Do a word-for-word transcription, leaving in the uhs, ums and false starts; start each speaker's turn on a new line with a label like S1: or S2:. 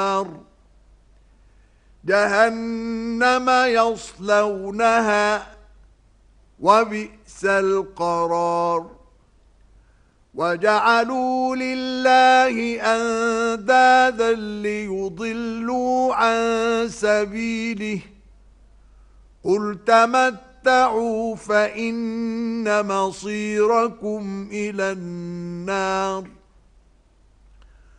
S1: جهنم يصلونها وبئس القرار وجعلوا لله أندادا ليضلوا عن سبيله قل تمتعوا فإن مصيركم إلى النار